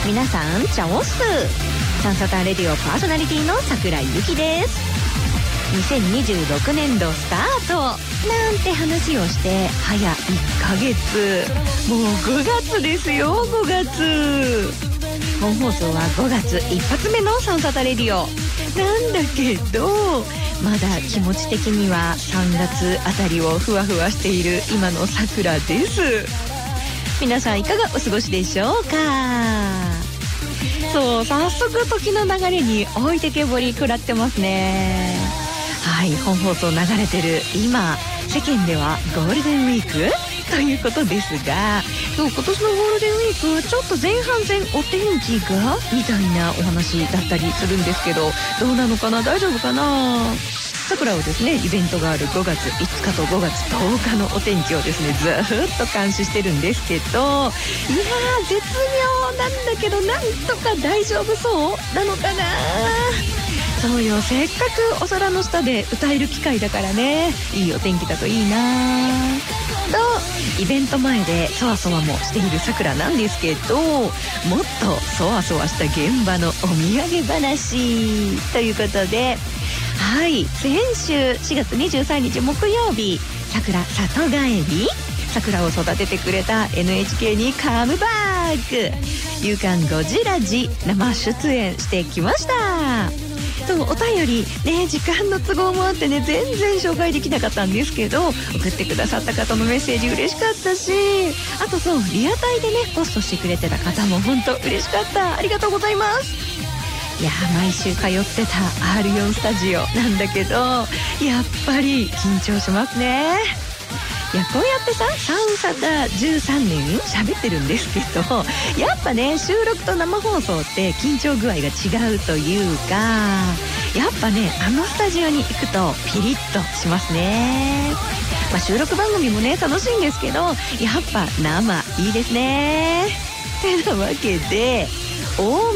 皆さんチャオス。サンサタレディオパーソナリティの桜井由紀です。2026年度スタートなんて話をして早1ヶ月、もう5月ですよ。5月本放送は5月一発目のサンサタレディオなんだけど、まだ気持ち的には3月あたりをふわふわしている今の桜です。皆さんいかがお過ごしでしょうか。そう、早速時の流れに置いてけぼり食らってますね。はい、本放送流れてる今、世間ではゴールデンウィークということですが、今年のゴールデンウィークちょっと前半戦お天気がみたいなお話だったりするんですけど、どうなのかな、大丈夫かな。桜をですね、イベントがある5月5日と5月10日のお天気をですね、ずっと監視してるんですけど、いやー絶妙なんだけど、なんとか大丈夫そうなのかな。そうよ、せっかくお空の下で歌える機会だからね、いいお天気だといいなと、イベント前でそわそわもしている桜なんですけど、もっとそわそわした現場のお土産話ということで、はい、先週4月23日木曜日、桜里帰り、桜を育ててくれた NHK にカムバック、夕刊ゴジラジ生出演してきました。お便りね、時間の都合もあってね、全然紹介できなかったんですけど、送ってくださった方のメッセージ嬉しかったし、あとそう、リアタイでねポストしてくれてた方も本当嬉しかった。ありがとうございます。いや、毎週通ってた R4 スタジオなんだけど、やっぱり緊張しますね。いや、こうやってさ、サンサタ13年喋ってるんですけど、やっぱね、収録と生放送って緊張具合が違うというか、やっぱね、あのスタジオに行くとピリッとしますね。まあ、収録番組もね楽しいんですけど、やっぱ生いいですね。てなわけで、